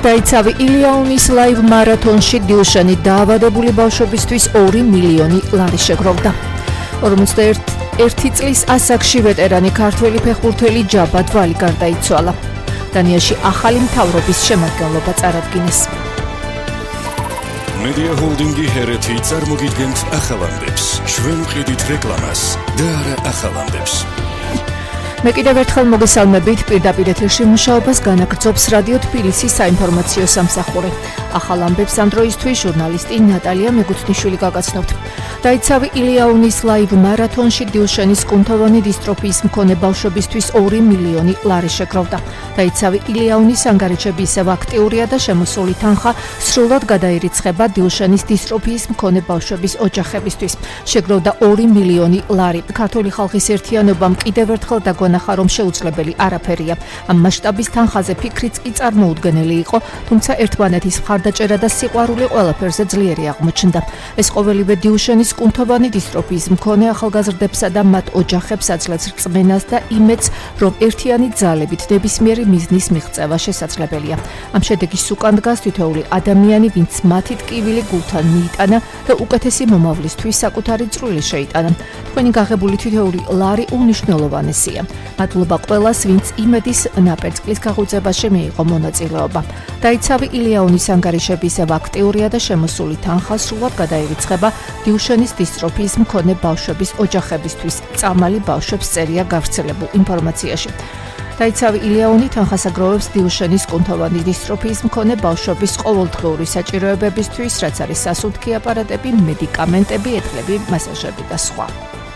დაიცავი ილიანის ლაივ მარათონში დილშენი დაავადებული ბავშვებისთვის 2 მილიონი ლარი შეგროვდა. 41 წლის ასაკში ვეტერანი ქართველი ფეხბურთელი ჯაბა დვალი გარდაიცვალა. დანიაში ახალი მთავრობის შემადგენლობა წარადგინეს. Media Holding-ი ჰერეთი წარმოგიდგენთ ახალამდებს. ჩვენ ვყიდით რეკლამას და არა ახალამდებს. მე კიდევ ერთხელ მოგესალმებით პირდაპირ ეთერში მუშაობას განაგრძობს რადიო თბილისის საინფორმაციო სამსახური. ახალ ამბებს ამ დროისთვის ჟურნალისტი ნატალია მეგუთნიშვილი გაგაცნობთ. დაიცავი ილიანის ლაივ მარათონში დილშენის კუნთოვანი დისტროფიის მქონე ბავშვებისთვის 2 მილიონი ლარი შეგროვდა. დაიცავი ილიანის ანგარიშები ისევ აქტიურია და შემოსული თანხა სრულად გადაირიცხება დილშენის დისტროფიის მქონე ბავშვების ოჯახებისთვის. შეგროვდა 2 მილიონი ლარი. ქართული ხალხის ერთიანობამ კიდევ ერთხელ დაგონახა, რომ შეუძლებელი არაფერია. ამ მასშტაბის თანხაზე ფიქრიც კი წარმოუდგენელი იყო, თუმცა ერთმანეთის მხარდაჭერა და სიყვარული ყველაფერზე ძლიერი აღმოჩნდა. ეს ყოველივე დილშენის კუნთოვანი დისტროფიის მქონე ახალგაზრდებსა და მათ ოჯახებს აძლევს რწმენას და იმედს, რომ ერთიანი ძალებით ნებისმიერი მიზნის მიღწევა შესაძლებელია. ამ შედეგის უკან დგას თითოეული ადამიანი, ვინც მათი ტკივილი გულთან მიიტანა და უკეთესი მომავლისთვის საკუთარი წვლილი შეიტანა. თქვენი გაღებული თითოეული ლარი უნიშნელოვანესია. მადლობა ყველას, ვინც იმედის ნაპერწკლის გაღვიძებაში მიიღო მონაწილეობა. დაიცავი ილიანის ანგარიშები ისევ აქტიურია და შემოსული თანხა სრულად გადაირიცხება დილშენის დისტროფიის მქონე ბავშვების ოჯახებისთვის. წამალი ბავშვებს წერია გავრცელებულ ინფორმაციაში. დაიცავი ილიანი თანხას აგროვებს დილშენის კუნთოვანი დისტროფიის მქონე ბავშვების ყოველდღიური საჭიროებებისთვის, რაც არის სასუნთქი აპარატები, მედიკამენტები, ეთლები, მასაჟები და სხვა.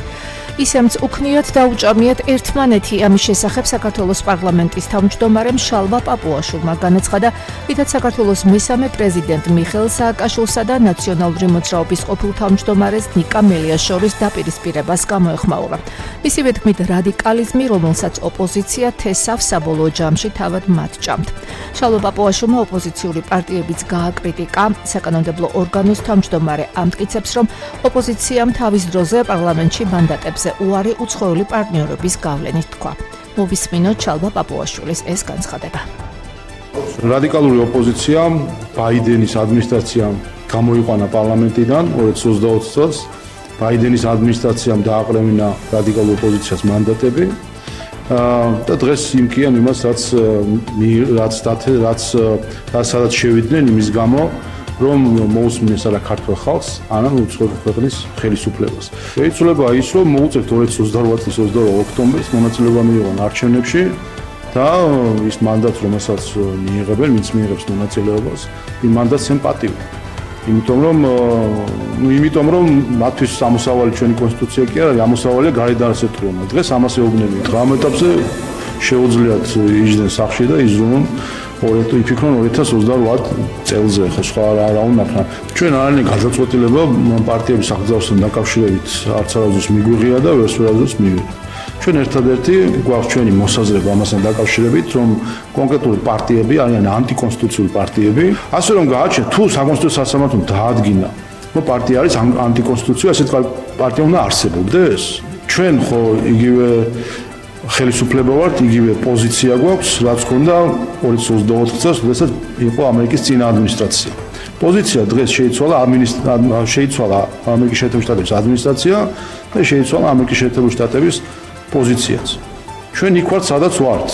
ისემც უქნიათ დაუჭამიათ ერთმანეთი. ამის შესახებ საქართველოს პარლამენტის თავმჯდომარემ შალვა პაპუაშვილმა განაცხადა, რითაც საქართველოს მესამე პრეზიდენტ მიხეილ სააკაშვილსა და ნაციონალური მოძრაობის ყოფილ თავმჯდომარეს ნიკა მელიაშორის დაპირისპირებას გამოეხმაურა. მისივე თქმით, რადიკალიზმი, რომელსაც ოპოზიცია თესავ საბოლოო ჯამში თავად მათ ჭამთ. შალვა პაპუაშვილმა ოპოზიციური პარტიებიც გააკრიტიკა. საკანონმდებლო ორგანოს თავმჯდომარე ამტკიცებს, რომ ოპოზიციამ თავის დროზე პარლამენტში მანდატებზე უარი უცხოელი პარტნიორების გავლენით თქვა. მოვისმინოთ შალვა პაპუაშვილის ეს განცხადება. რადიკალური ოპოზიცია ბაიდენის ადმინისტრაციამ გამოიყვანა პარლამენტიდან 2020 წელს. ბაიდენის ადმინისტრაციამ დააყრევინა რადიკალურ ოპოზიციას მანდატები და დღეს იმკიან იმას, რაც შევიდნენ იმის გამო, რომ მოусმინეს არა ქართულ ხალხს, არამედ უცხოელი ქვეყნის ხელისუფლებას. შეიძლება ის, რომ მოუწევთ 2028 წლის 22 ოქტომბერს მონაწილეობა მიიღონ არჩევნებში და ის მანდატს, რომელსაც მიიღებენ, ვინც მიიღებს მონაწილეობას, იმ მანდატს ემპატიურია. იმიტომ რომ მათთვის ამოსავალი ჩვენი კონსტიტუცია კი არა, ამოსავალია გარედარსეთრომა. დღეს ამას ეუბნებიან. ამ ეტაპზე შეუძლიათ იჯდნენ სახლში და იზრუნონ იფიქრონ 2028 წელზე, ხო სხვა რა უნდა ქნა. ჩვენ არანაირი გადაწყვეტილება პარტიების აღძარსთან დაკავშირებით არც არასდროს მიგვიღია და ვერასდროს მივიღეთ. ჩვენ ერთადერთი გვაქვს ჩვენი მოსაზრება ამასთან დაკავშირებით, რომ კონკრეტული პარტიები არიან ანტიკონსტიტუციური პარტიები, ასე რომ გააჩნიათ თუ საკონსტიტუციო სასამართლომ დაადგინა, რომ პარტია არის ანტიკონსტიტუციური, ასეთ პარტია უნდა არსებობდეს. ჩვენ ხო იგივე ხელისუფლება ვართ, იგივე პოზიცია გვაქვს, რაც ჰქონდა 2024 წელს, როდესაც იყო ამერიკის წინა ადმინისტრაცია. პოზიცია დღეს შეიცვალა ამერიკის შეერთებული შტატების ადმინისტრაცია და შეიცვალა ამერიკის შეერთებული შტატების პოზიციაც. ჩვენ იქ ვართ, სადაც ვართ.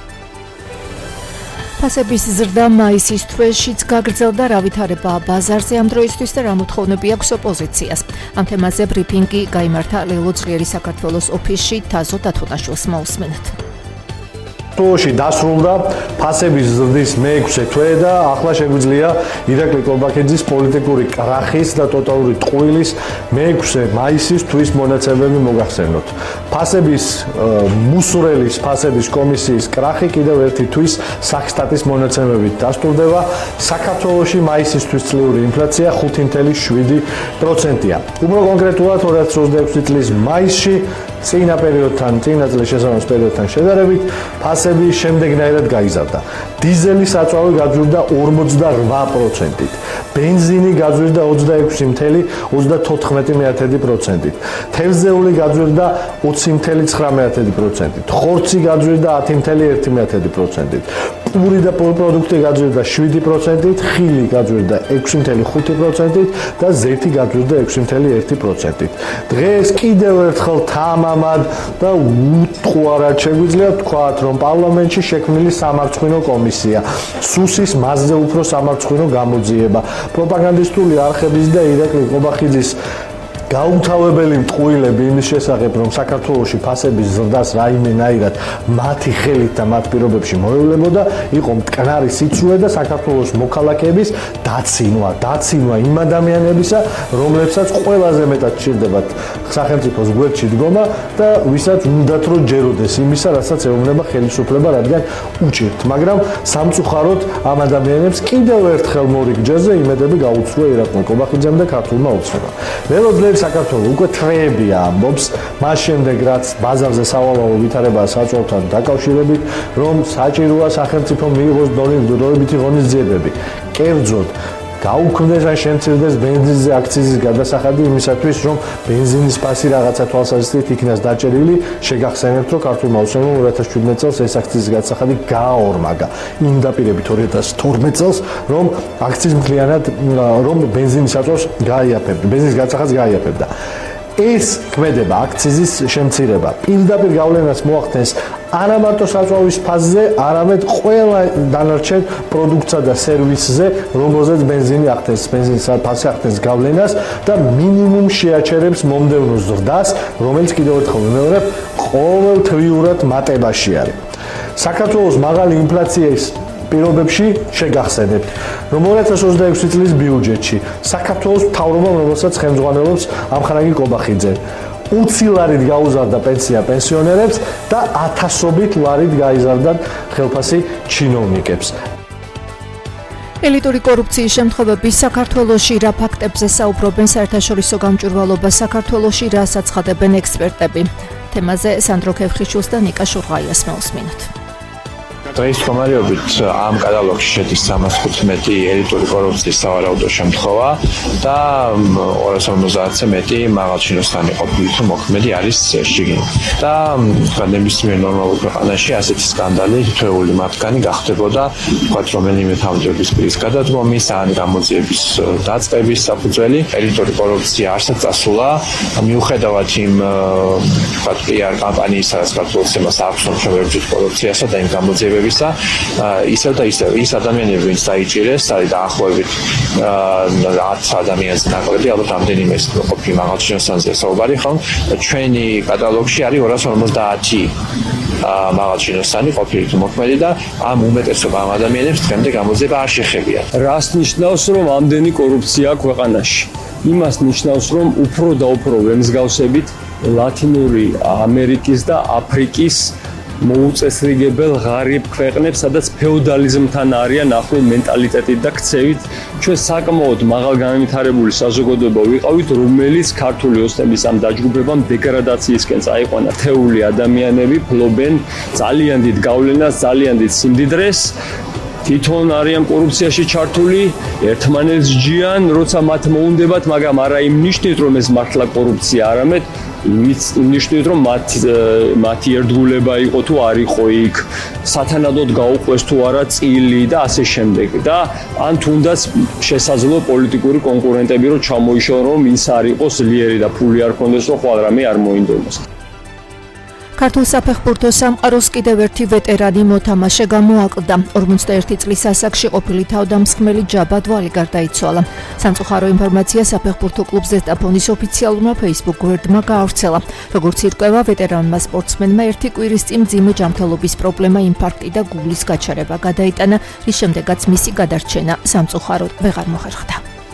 ფასების ზრდა მაისის თვეშიც გაგრძელდა, რა ვითარებაა ბაზარზე ამ დროისთვის და რა მოთხოვნები აქვს ოპოზიციას. ამ თემაზე ბრიფინგი გაიმართა ლელო ძლიერი საქართველოს ოფისში. თაზო დათუნაშვილს მოусმინეთ. თოში დასრულდა ფასების ზრდის მე-6 თვე და ახლა შეგვიძლია ირაკლი კოლბაქიძის პოლიტიკური კრახის და ტოტალური ტყუილის მე-6 მაისის თვის მონაცემები მოგახსენოთ. ფასების მუსურელის ფასების კომისიის კრახი კიდევ ერთი თვის საქსტატის მონაცემებით დასტურდება. საქართველოში მაისისთვის წლიური ინფლაცია 5.7%-ია. უფრო კონკრეტულად 2026 წლის მაისში წინა წლის შესაბამის პერიოდთან შედარებით ფასები შემდეგნაირად გაიზარდა. დიზელის საწვავი გაძვირდა 48%-ით, ბენზინი გაძვირდა 26.34%-ით, თევზეული გაძვირდა 20.9%-ით, ხორცი გაძვირდა 10.1%-ით, პური და პროდუქტი გაძვირდა 7%-ით, ხილი გაძვირდა 6.5%-ით და ზეთი გაძვირდა 6.1%-ით. დღეს კიდევ ერთხელ თამამად და უთხოვარად შეგვიძლია ვთქვათ, რომ პარლამენტში შექმნილი სამარცხვინო კომისია, სუსის მასზე უფრო სამარცხვინო გამოძიება, პროპაგანდისტული არხების და ირაკლი ყობახიძის გაუმთავებელი მტყუილები იმის შესახებ, რომ საქართველოში ფასების ზრდას რაიმენაირად მათი ხელით და მათ პირობებში მოევლებოდა, იყო მტკნარი სიცრუე და საქართველოს მოქალაქეების დაცინვა იმ ადამიანებისა, რომლებსაც ყველაზე მეტად სჭირდებათ სახელმწიფოს გვერდში დგომა და ვისაც უნდათ რომ ჯეროდეს იმისა, რასაც ეუბნება ხელისუფლება, რადგან უჭირთ, მაგრამ სამწუხაროდ ამ ადამიანებს კიდევ ერთხელ მორიგ ჯერზე იმედები გაუცრუა ირაკლი ყობახიძემ და ქართულმა ოცნებამ. მელოდნენ საქართველოს უკვე თრეებია ამბობს, მას შემდეგ რაც ბაზარზე სავალალო ვითარებაა საწოლთან დაკავშირებით, რომ საჭიროა სახელმწიფომ მიიღოს დროებითი ღონისძიებები. კერძოდ გაუქმდეს ან შემცირდეს ბენზინზე აქციზის გადასახადი იმისათვის, რომ ბენზინის ფასი რაღაცა თვალსაზრისით იქნას დაჭერილი, შეგახსენებთ, რომ ქართულმა ოცნებამ 2017 წელს ეს აქციზის გადასახადი გააორმაგა. იმ დაპირებით 2012 წელს, რომ აქციზი მთლიანად რომ ბენზინის საწოლს გაიაფებდა, ბენზინის გადასახადს გაიაფებდა. ეს ქმედება აქციზის შემცირება პირდაპირ გავლენას მოახდენს არა მარტო საწვავის ფასზე, არამედ ყველა დანარჩენ პროდუქტსა და სერვისზე, რომელზეც ბენზინი ახდენს, ბენზინის ფასი ახდენს გავლენას და მინიმუმ შეაჩერებს მომდევნო ზრდას, რომელიც კიდევ ერთხელ ვიმეორებ, ყოველთვიურად მატებაში არის. საქართველოს მაღალი ინფლაციის პირობებში შეგახსენებთ, რომ 2026 წლის ბიუჯეტში საქართველოს მთავრობამ, რომელსაც ხელმძღვანელობს ამხანაგი ყობახიძე, 20 ლარით გაუზარდა პენსია პენსიონერებს და 1000-ობით ლარით გაიზარდა ხელფასი ჩინოვნიკებს. ელიტური კორუფციის შემთხვევები საქართველოში რა ფაქტებზე საუბრობენ საერთაშორისო გამჭვირვალობა საქართველოში რა საცხადებენ ექსპერტები. თემაზე სანდრო ქეფხიშვილს და ნიკა შურღაიას მოვსმინოთ. დღის მდგომარეობით ამ კატალოგში შედის 315 ელიტური კორუფციის სავარაუდო შემთხვევა და 250-ზე მეტი მაღალჩინოსანი ყოფილი თუ მოქმედი არის შიგნით. და ნებისმიერ ნორმალურ ქვეყანაში ასეთი სკანდალი თითოეული მათგანი გახდებოდა, ვთქვათ, რომელიმე თავმჯდომარის პირის გადადგომის ან გამოძიების დაწყების საფუძველი. ელიტური კორუფცია არსად წასულა, მიუხედავად იმ ვთქვათ, PR კამპანიისა, რაც საქართველოს იმას აქვს, რომ შევებჯით კორუფციასა და იმ გამოძიებებს ისევ და ისევ ის ადამიანები, ვინც დაიჭირეს, არის დაახლოებით 10 ადამიანს ნაკლები, ალბათ რამდენიმე ყოფილი მაღალჩინოსანზე საუბარი, ხომ? ჩვენი კატალოგში არის 250 მაღალჩინოსანი ყოფილი თუ მოქმედი და ამ უმეტესობა ამ ადამიანებს დღემდე გამოძიება არ შეხებია. რას ნიშნავს, რომ ამდენი კორუფცია ქვეყანაში? იმას ნიშნავს, რომ უფრო და უფრო ვემსგავსებით ლათინური ამერიკის და აფრიკის მოუწესრიგებელ ღარიბ ქვეყნებს, სადაც ფეოდალიზმთან არიან ახლო მენტალიტეტით და ქცევით, ჩვენ საკმაოდ მაღალგანვითარებული საზოგადოება ვიყავით, რომელიც ქართული ოცნების ამ დაჯგუფებამ დეგრადაციისკენ წაიყვანა. თეული ადამიანები ფლობენ ძალიან დიდ გავლენას, ძალიან დიდ სიმდიდრეს, თვითონ არიან კორუფციაში ჩართული, ერთმანეთს ჯიან, როცა მათ მოუნდებათ, მაგრამ არა იმ ნიშნით, რომ ეს მართლა კორუფცია, არამედ ნიშნით, რომ მათი ერთგულება იყო თუ არ იყო იქ, სათანადოდ გაუყვეს თუ არა წილი და ასე შემდეგ. და ან თუნდაც შესაძლოა პოლიტიკური კონკურენტები რომ ჩამოიშორონ, რომ ის არ იყოს ძლიერი და ფული არ ქონდეს, რომ ხვალ რამე არ მოინდომოს. ქართულ საფეხბურთო სამყაროს კიდევ ერთი ვეტერანი მოთამაშე გამოაკლდა. 41 წლის ასაკში ყოფილი თავდამსხმელი ჯაბა დვალი გარდაიცვალა. სამწუხარო ინფორმაცია საფეხბურთო კლუბ ზესტაფონის ოფიციალურმა Facebook გვერდმა გაავრცელა. როგორც ირკვევა, ვეტერანმა სპორტსმენმა ერთი კვირის წინ მძიმე ჯანმრთელობის პრობლემა, ინფარქტი და გუგლის გაჩერება გადაიტანა, რის შემდეგაც მისი გადარჩენა სამწუხაროდ ვეღარ მოხერხდა.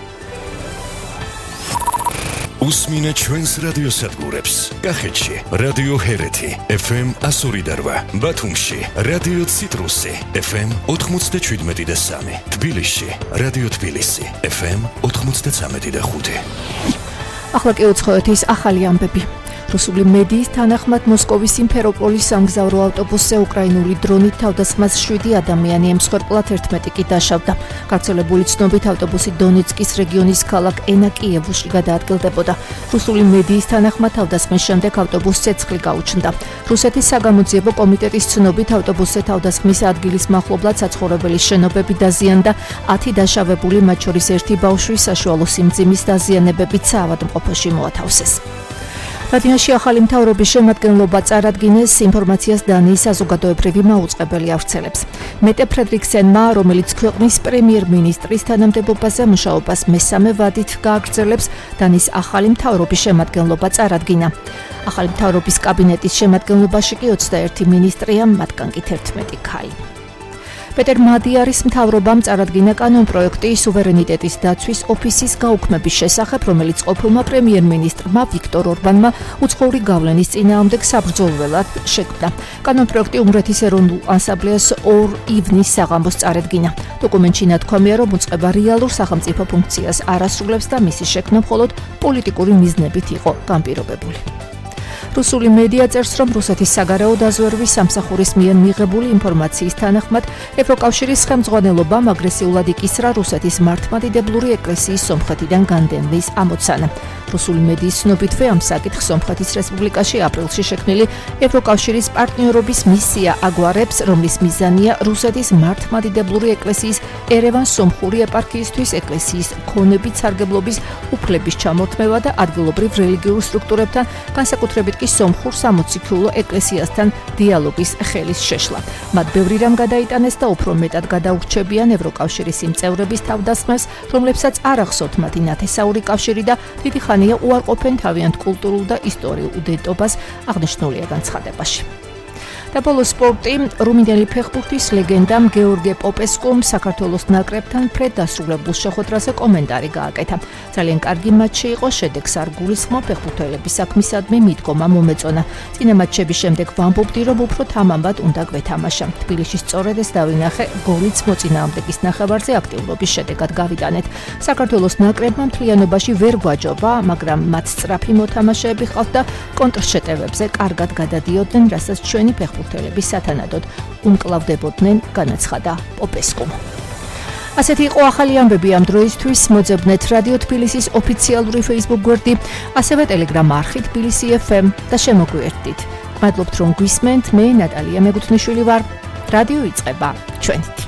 უსმინე ჩვენს რადიოსადგურებს. კახეთში რადიო ჰერეთი FM 102.8, ბათუმში რადიო ციტრუსი FM 97.3, თბილისში რადიო თბილისი FM 93.5. ახლა კი უცხოეთის ახალი ამბები. რუსული მედიის თანახმად მოსკოვის სიმფეროპოლის სამგზავრო ავტობუსზე უკრაინული დრონით თავდასხმას 7 ადამიანი ემსხვერპლად 11 კი დაშავდა. გავრცელებული ცნობით ავტობუსი დონეცკის რეგიონის ქალაქ ენაკიევში გადაადგილდებოდა. რუსული მედიის თანახმად თავდასხმის შემდეგ ავტობუსს ცეცხლი გაუჩნდა. რუსეთის საგამოძიებო კომიტეტის ცნობით ავტობუსზე თავდასხმის ადგილის მახლობლად საცხოვრებელი შენობები დაზიანდა, 10 დაშავებული, მათ შორის 1 ბავშვი საშუალო სიმძიმის დაზიანებებით საავადმყოფოში მოათავსეს. რადიანში ახალი მთავრობის შემადგენლობა წარადგინეს, ინფორმაციას დანიის საზოგადოებრივი მაუწყებელი ავრცელებს. მეტე ფრედრიქსენმა, რომელიც ქვეყნის პრემიერ-მინისტრის თანამდებობაზე მუშაობას მესამე ვადით გააგრძელებს, დანიის ახალი მთავრობის შემადგენლობა წარადგინა. ახალი მთავრობის კაბინეტის შემადგენლობაში კი 21 მინისტრია, მათგან კი 11 ქალი. პეტერ მადიარის მთავრობამ წარადგინა კანონპროექტი სუვერენიტეტის დაცვის ოფისის გაუქმების შესახებ, რომელიც ყოფილმა პრემიერ-მინისტრმა ვიქტორ ორბანმა უცხოური გავლენის წინააღმდეგ საბრძოლველად შექმნა. კანონპროექტი უნგრეთის ეროვნულ ასამბლეას 2 ივნის საღამოს წარადგინა. დოკუმენტში ნათქვამია, რომ უწყება რეალურ სახელმწიფო ფუნქციას არ ასრულებს და მისი შექმნა მხოლოდ პოლიტიკური მიზნებით იყო განპირობებული. რუსული მედია წერს, რომ რუსეთის საგარეო დაზვერვის სამსახურის მიერ მიღებული ინფორმაციის თანახმად ევროკავშირის ხელმძღვანელობამ აგრესიულად იკისრა რუსეთის მართლმადიდებლური ეკლესიის სომხეთიდან განდევნის ამოცანა. რუსული მედიის ცნობითვე ამ საკითხს სომხეთის რესპუბლიკაში აპრილში შექმნილი ევროკავშირის პარტნიორობის მისია აგვარებს, რომლის მიზანია რუსეთის მართლმადიდებლური ეკლესიის ერევანს სომხური ეპარქიისთვის ეკლესიის ქონების სარგებლობის უფლების ჩამორთმევა და ადგილობრივ რელიგიურ სტრუქტურებთან, განსაკუთრებით კი სომხურ 60 ქულო ეკლესიასთან დიალოგის ხელის შეშლა. მათ ბევრი რამ გადაიტანეს და უფრო მეტად გადაურჩებიან ევროკავშირის იმ წევრების თავდასხმას, რომლებსაც არ ახსოვთ მათი ნათესაური კავშირი და დიდი ხანია უარყოფენ თავიანთ კულტურულ და ისტორიულ უდენტობას, აღნიშნულია განცხადებაში. და ბოლოს სპორტი, რუმინელი ფეხბურთის ლეგენდამ გეორგე პოპესკუმ საქართველოს ნაკრებთან ფრედ დასრულებულ შეხვედრაზე კომენტარი გააკეთა. ძალიან კარგი მატჩი იყო, შედეგს არ გულისხმობ, ფეხბურთელების საქმისადმი მიდგომა მომეწონა. წინა მატჩების შემდეგ ვამბობდი, რომ უფრო თამამად უნდა გვეთამაშა. თბილისში სწორედ ეს დავინახე, გოლიც მოწინააღმდეგის ნახევარზე აქტიურობის შედეგად გავიტანეთ. საქართველოს ნაკრებმა მთლიანობაში ვერ გვაჯობა, მაგრამ მათ სწრაფი მოთამაშეები ჰყავთ და კონტრშეტევებზე კარგად გადადიოდნენ, რასაც ჩვენი ფეხბურთელების სათანადოდ უმკლავდებოდნენ, განაცხადა პოპესკუმ. ასეთი იყო ახალი ამბები ამ დროისთვის. მოძებნეთ რადიო თბილისის ოფიციალური Facebook გვერდი, ასევე Telegram არხი თბილისი FM და შემოგვიერთდით. მადლობთ, რომ გვისმენთ. მე ნატალია მეგუთნიშვილი ვარ. რადიო იწყება ჩვენით.